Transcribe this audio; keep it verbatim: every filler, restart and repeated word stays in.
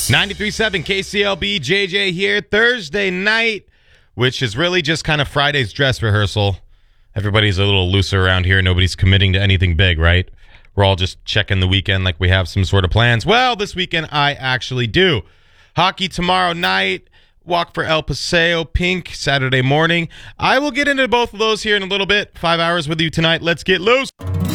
ninety-three point seven K C L B, J J here. Thursday night, which is really just kind of Friday's dress rehearsal. Everybody's a little looser around here. Nobody's committing to anything big, right? We're all just checking the weekend like we have some sort of plans. Well, this weekend I actually do. Hockey tomorrow night. Walk for El Paseo Pink Saturday morning. I will get into both of those here in a little bit. Five hours with you tonight. Let's get loose.